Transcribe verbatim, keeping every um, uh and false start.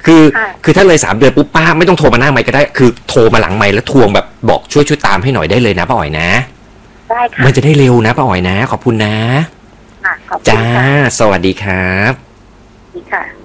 คือคือถ้าเลยสามเดือนปุ๊บป้าไม่ต้องโทรมาหน้าไมค์ก็ได้คือโทรมาหลังไมค์แล้วทวงแบบบอกช่วยช่วยตามให้หน่อยได้เลยนะป้าอ๋อยนะได้ค่ะมันจะได้เร็วนะป้าอ๋อยนะขอบคุณนะค่ะขอบคุณจ้าค่ะสวัสดีครับดีค่ะ